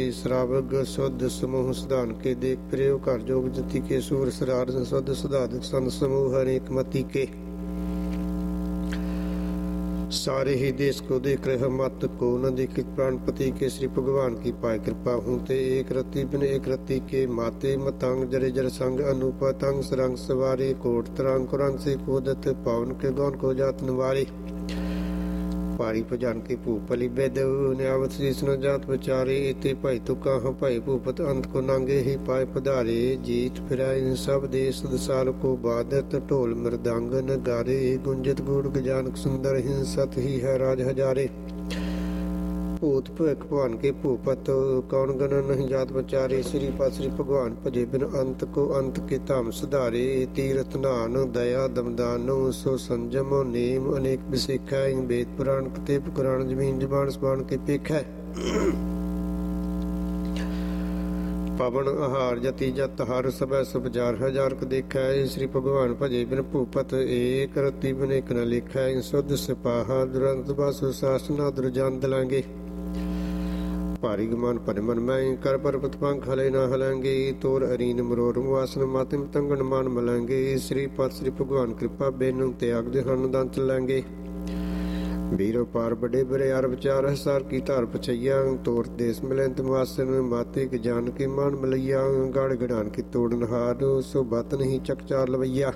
श्रावक शुद्ध समूह सिद्धांत के देख प्रियो घर जोग जति के सूर सरार शुद्ध सुधाधक संत समूह अनेक मति के सारे ही देश को देख रहे मत को न देखित प्राणपति के श्री भगवान की पाय कृपा हूँ ते एक रति बिन एक रति के माते मतंग जरे जर संग अनुपतंग सरंग सवारे कोट तरंग कुरंग से कोदत पावन के गौन को जात निवारे पारी भजन के भूपली बेद न्यावत शीस न जात बचारे इते भाई तु कहाँ भाई भूपत अंत को नांगे ही पाए पधारे जीत फिराय सब देश दसाल को बादत ढोल मृदंग नगारे गुंजत गुड़ गजानक सुंदर हिंसत ही है राज हजारे भूत भविख भगवान के भूपत कौन गण नहीं जात बचारे श्रीपद श्री भगवान भजे बिन अंत को अंत के धाम सुधारे तीर्थ नान दया दमदानो सो संजमो नेम अनेक विसेखा वेद पुराण कते पुराण जमीन जबान सबान के पेख है पवन आहार जति जत हर सब सुबजार हजार क देखै श्री भगवान भजे बिन भूपत एक रति बिन एक न लिखै शुद्ध सिपाहा दुरंत बासु शासन दुर्जान दलांगे भारी गुमान परमन मैं कर पर्वत पंख हले न हलेंगे तोर अरीन मरोर वासन मातिम तंगन मान मलेंगे श्री पद श्री भगवान कृपा बेनु त्याग दे हन दंत लेंगे वीरो पार बड़े बड़े अर विचार हसार की धार पछैया तोर देश मिले तमवासन माते के जान के मान मलैया गाड़ गड़ान की तोड़न हार सो बात नहीं चकचार लवैया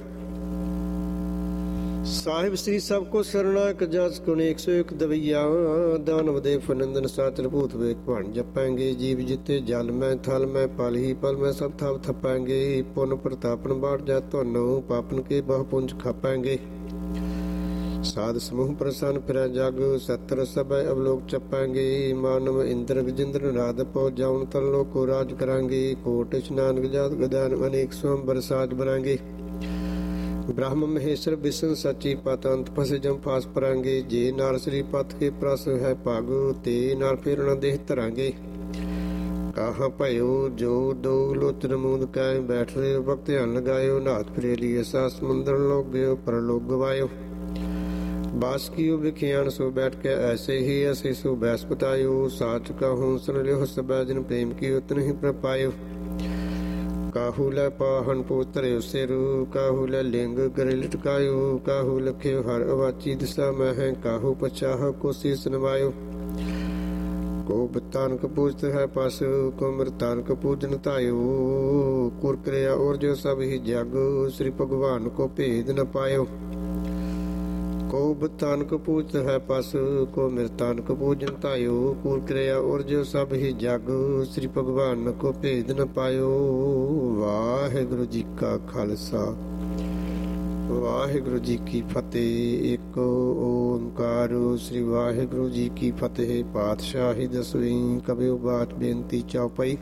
साहिब श्री सबको शरणाक जस गुण 101 दवैया दानव देव फनंदन साचर भूत वेक भण जपेंगे जीव जिते जल में थल में पल ही पल में सब थप थपेंगे पुन प्रतापन बाढ़ जा तोनो पापन के बहु पुंज खापेंगे साध समूह प्रसन्न फिर जग सत्र सब अवलोक चपेंगे मानव इंद्र गजेंद्र राध पौ जाउन तलो को राज करांगे कोट स्नान गजात गदान अनेक स्वयं साज बनाएंगे ब्रह्म महेश्वर विष्णु सची पत अंत फसे जम फास परांगे जे नार श्री पथ के प्रस है पागो ते नार फिर न देह तरांगे कहाँ भयो जो दो लोचन मूंद काए बैठ रहे वक्त ध्यान लगायो नाथ फिर लिए सा समुद्र लोग गयो पर लोग गवायो बास कियो विख्यान सो बैठ के ऐसे ही ऐसे सो बैस बतायो साच कहूँ सुन लियो सब जिन प्रेम की उतन ही प्रपायो काहू लै पाहन पोतरे सिरु काहू लै लिंग गरे लटकायो काहू लख्यो हर अवाची दिशा में है काहू पछाह को शीस नवायो को बतान को पूजत है पस को मृतान को पूजन तायो कुर क्रिया और जो सब ही जग श्री भगवान को भेद न पायो को बतान को पूजत है पस को मृतान को पूजन तायो कुर क्रिया और जो सब ही जग श्री भगवान को भेद न पायो वाहिगुरु जी का खालसा वाहिगुरु जी की फतेह एक ओंकार श्री वाहिगुरु जी की फतेह पातशाही दसवीं कबियो बात बेनती चौपाई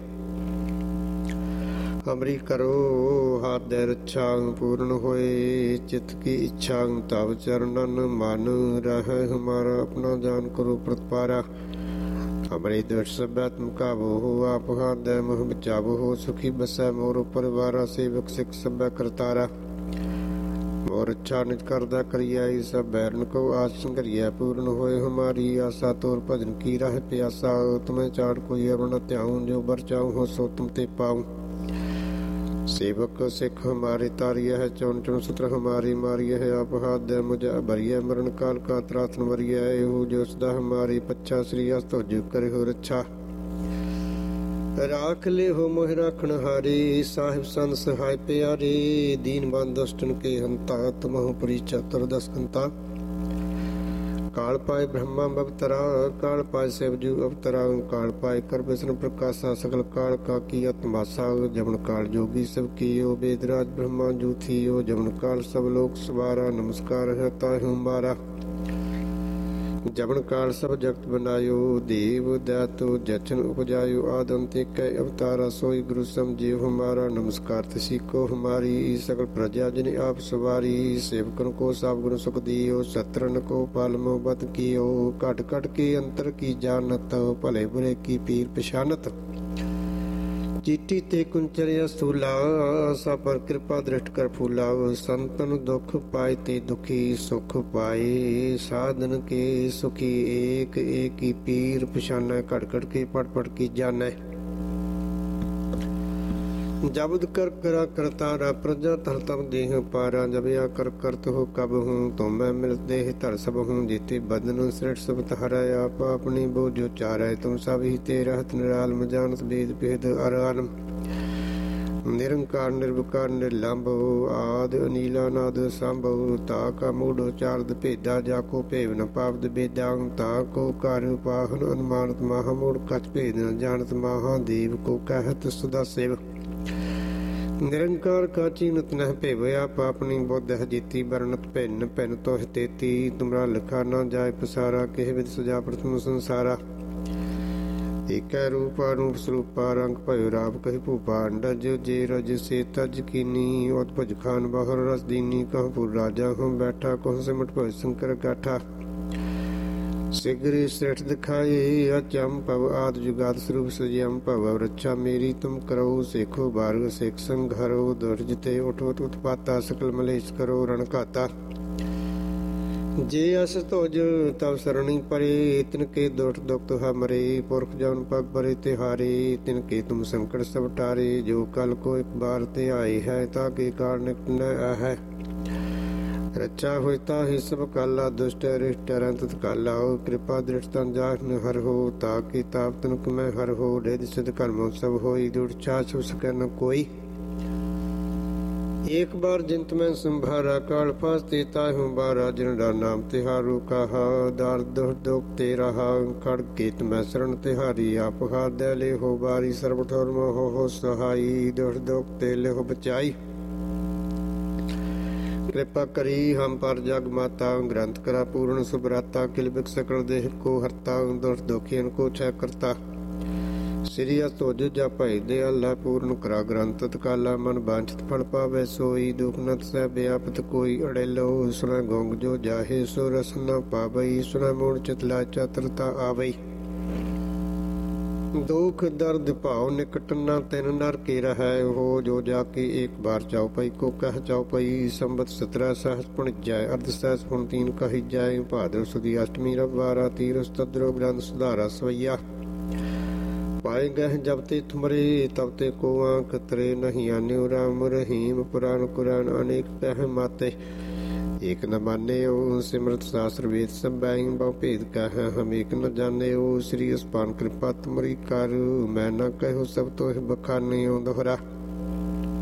हमरी करो हाथ दे रक्षा पूर्ण होए चित्त की इच्छा तब चरणन मन रह हमारा अपना जान करो प्रतिपारा हमारे दृढ़ सभ्यत्म काबो हो आप हाथ दे मोह बचावो हो सुखी बसै मोर परिवारा सेवक सिख सभ्य करतारा और अच्छा निज करदा करिया सब बैरन को आसन करिया पूर्ण होए हमारी आशा तोर भजन की राह प्यासा तुम्हें चाड़ कोई अरुण त्याऊं जो बर चाऊं हो सो तुम ते पाऊं सेवक सिख हमारे तारिया है चौन चौन सूत्र हमारी मारिया है आप हाथ दे मुझे भरिया मरण काल का त्रासन वरिया हो जो सदा हमारी पच्छा श्री अस्त जो करे हो रक्षा राख ले हो मोह राखण हारे साहिब संत सहाय प्यारे दीन बंद दुष्टन के हंता तुमहु पुरी चतुर्दश कंता काल पाए ब्रह्मा अवतरा काल पाए शिवजू अवतरा काल पाए कर विष्णु प्रकाशा सकल काल का की आत्मासा जमन काल जोगी सब कियो वेदराज ब्रह्मा जू थियो जमन काल सब लोक सवारा नमस्कार है ताहु मारा जमन काल सब जगत बनायो देव दैतो जचन उपजायो आदंते कै अवतारा सोई गुरु समझियो हमारा नमस्कार तसी को हमारी सकल प्रजा जिन आप सवारी सेवकन को सब गुण सुख दियो शत्रन को पालमो बत कियो कट कट के अंतर की जानत भले बुरे की पीर पछानत चीटी ते कुंचरिया स्थूला सा पर कृपा दृष्ट कर फूला संतन दुख पाए ते दुखी सुख पाए साधन के सुखी एक एक की पीर पछाना कट कट के पट पट की जाने जबद कर करा करतारा प्रजा तर तब देह पारा जब या कर करत हो कब हूँ तो मैं मिल देह धर सब हूँ जीते बदन सृष्ट सब तहरा आप अपनी बोझो चारा तुम सब ही ते रहत निराल जानत वेद भेद अरालम निरंकार निर्विकार निर्लंब आद अनीला नाद संभव ताका मूढ़ो चारद भेदा जाको भेव न पावद बेदा ताको कार्य पाहन अनुमानत महामूढ़ कच भेद न जानत महादेव को कहत सदा सेव निरंकार का चीनत नह भेवया पापनी बुद्ध जीती बरनत भिन्न भिन्न तोह तेती तुमरा लिखा न जाय पसारा किह विद सजा प्रथम संसारा एक रूपा रूप स्वरूपा रंग भयो राव कहि भूपा अंडज जे रज से तज कीनी उत्पज खान बाहर रस दीनी कहपुर राजा हूँ बैठा कह सिमट भयो शंकर गाठा सिगरी श्रेष्ठ दिखाए अचम पव आद जुगाद स्वरूप सजयम पव रक्षा मेरी तुम करो सेखो बारग सेख संघरो दुर्जते उठोत उत्पाता सकल मलेश करो रण घाता जे अस तोज तव सरणी परे तिनके दुष्ट दुख तुहा मरे पुरख जौन पग परे तिहारे तिनके तुम संकट सब टारे जो कल को एक बार ते आए है ताके कारण न है रचा होता ही सब काला दुष्ट रिष्ट रंत काला हो कृपा दृष्टन जान हर हो ताकि ताप तनक में हर हो रिद सिद्ध कर्म सब होई दुर्छा छुप सके न कोई एक बार जिंत में संभारा काल फास देता हूँ बारा जिनडा नाम तिहारू कहा दार दुख दुख तेरा खड़ केत में शरण तिहारी आप हार दे ले हो बारी सर्व ठोर हो सहाई दुख दुख ते ले हो बचाई कृपा करी हम पर जग माता ग्रंथ करा पूर्ण सुभराता किल बिक सकल देह को हरता दुष्ट दुखियन को छय करता श्री अस्तोज जा भय दे अल्लाह पूर्ण करा ग्रंथ तत्काला मन बांछित फल पावे सोई दुख नत सह व्यापत कोई अड़ेलो सुन गोंग जो जाहे सो रस न पावई सुन मूढ़ चितला चतुरता आवई दुख दर्द भाव निकट न तिन नर के रह हो जो जाके एक बार चौपाई को कह चौपाई संबत 17 सहस पुण जाय अर्ध सहस पुण 3 कही जाय भाद्र सुदी अष्टमी रविवारा तीरस तद्रो ग्रंथ सुधारा सवैया पाए गह जब ते तुमरे तब ते को आंक तरे नहीं आन्यो राम रहीम पुराण कुरान अनेक कह माते एक न माने ओ सिमरत शास्त्र वेद सब बैं बहु भेद कह हम एक न जाने ओ श्री अस्पान कृपा तुमरी कर मैं न कहो सब तो बखाने दोहरा